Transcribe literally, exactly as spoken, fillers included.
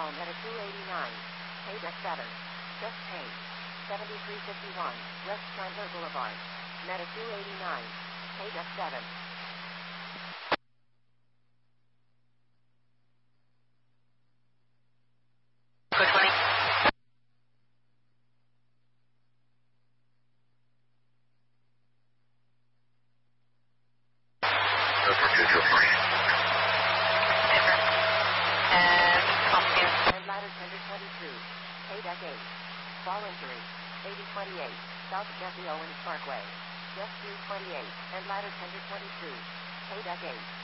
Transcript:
home at a two eighty-nine. Pay deck seven. Just paid. seventy-three fifty-one. West Chandler Boulevard. Meta two eighty-nine. Pay deck seven. And ladder tender twenty-two. Pay deck eight. Fall injury. eighty twenty-eight. South Jesse Owens Parkway. Just two twenty-eight. And ladder tender twenty-two. Pay deck eight.